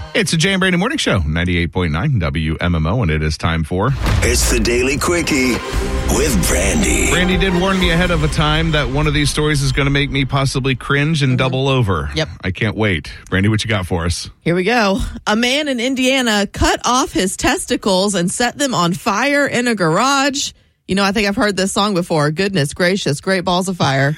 It's a Jay and Brady Morning Show, 98.9 WMMO, and it is time for... It's the Daily Quickie with Brandy. Brandy did warn me ahead of a time that one of these stories is going to make me possibly cringe and double over. Yep. I can't wait. Brandy, what you got for us? Here we go. A man in Indiana cut off his testicles and set them on fire in a garage. You know, I think I've heard this song before. Goodness gracious, great balls of fire.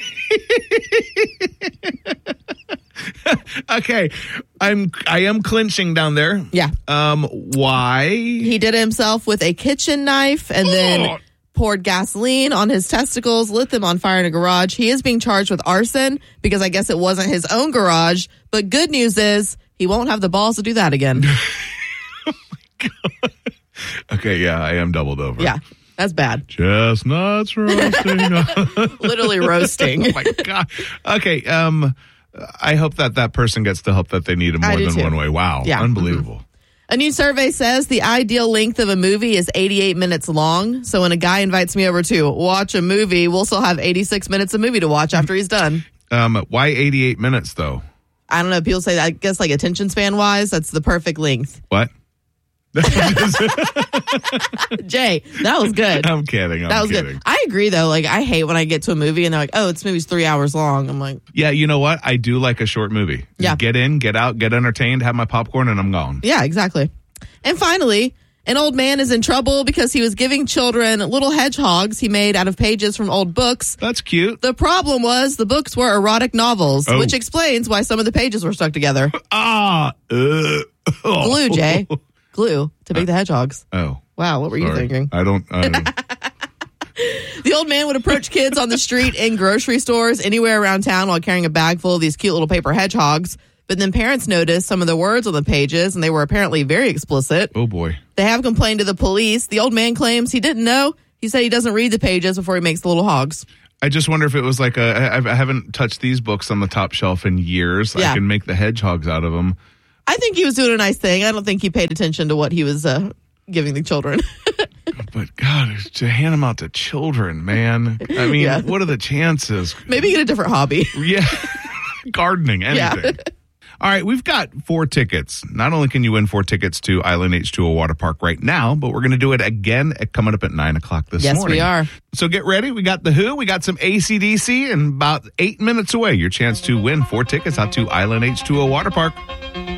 Okay, I am clinching down there. Yeah. Why? He did it himself with a kitchen knife and then poured gasoline on his testicles, lit them on fire in a garage. He is being charged with arson because I guess it wasn't his own garage. But good news is he won't have the balls to do that again. Oh my God. Okay, yeah, I am doubled over. Yeah, that's bad. Chestnuts roasting. Literally roasting. Oh my God. Okay, I hope that person gets the help that they need in more than one way. Wow. Yeah. Unbelievable. Mm-hmm. A new survey says the ideal length of a movie is 88 minutes long. So when a guy invites me over to watch a movie, we'll still have 86 minutes of movie to watch after he's done. Why 88 minutes, though? I don't know. People say that, I guess, like attention span wise, that's the perfect length. What? Jay, that was good. I'm kidding. That was kidding. good. I agree, though. Like, I hate when I get to a movie and they're like, oh, this movie's 3 hours long. I'm like, yeah, you know what? I do like a short movie. Yeah. Get in, get out, get entertained, have my popcorn, and I'm gone. yeah, exactly. And finally, an old man is in trouble because he was giving children little hedgehogs he made out of pages from old books. That's cute. The problem was the books were erotic novels, Oh. which explains why some of the pages were stuck together. Glue, Jay. Glue to make the hedgehogs. Oh. Wow, what were you thinking? I don't. The old man would approach kids on the street, in grocery stores, anywhere around town while carrying a bag full of these cute little paper hedgehogs. But then parents noticed some of the words on the pages, and they were apparently very explicit. Oh, boy. They have complained to the police. The old man claims he didn't know. He said he doesn't read the pages before he makes the little hogs. I just wonder if it was like I haven't touched these books on the top shelf in years. Yeah. I can make the hedgehogs out of them. I think he was doing a nice thing. I don't think he paid attention to what he was giving the children. But God, to hand them out to children, man. I mean, Yeah. What are the chances? Maybe get a different hobby. Yeah. Gardening, anything. Yeah. All right, we've got 4 tickets. Not only can you win 4 tickets to Island H2O Water Park right now, but we're going to do it again coming up at 9 o'clock this morning. Yes, we are. So get ready. We got The Who. We got some AC/DC, and about 8 minutes away, your chance to win 4 tickets out to Island H2O Water Park.